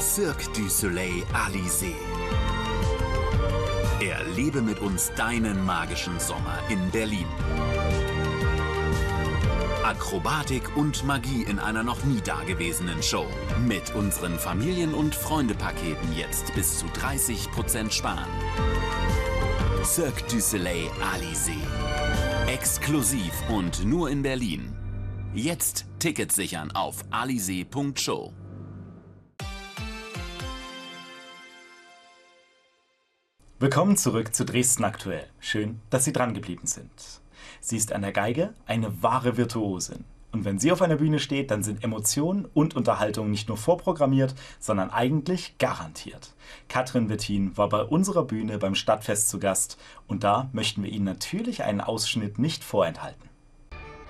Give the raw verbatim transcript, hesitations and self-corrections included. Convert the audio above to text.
Cirque du Soleil Alizé. Erlebe mit uns deinen magischen Sommer in Berlin. Akrobatik und Magie in einer noch nie dagewesenen Show. Mit unseren Familien- und Freunde-Paketen jetzt bis zu dreißig Prozent sparen. Cirque du Soleil Alizé. Exklusiv und nur in Berlin. Jetzt Tickets sichern auf alizé punkt show. Willkommen zurück zu Dresden aktuell. Schön, dass Sie dran geblieben sind. Sie ist an der Geige eine wahre Virtuosin. Und wenn sie auf einer Bühne steht, dann sind Emotionen und Unterhaltung nicht nur vorprogrammiert, sondern eigentlich garantiert. Katrin Wettin war bei unserer Bühne beim Stadtfest zu Gast und da möchten wir Ihnen natürlich einen Ausschnitt nicht vorenthalten.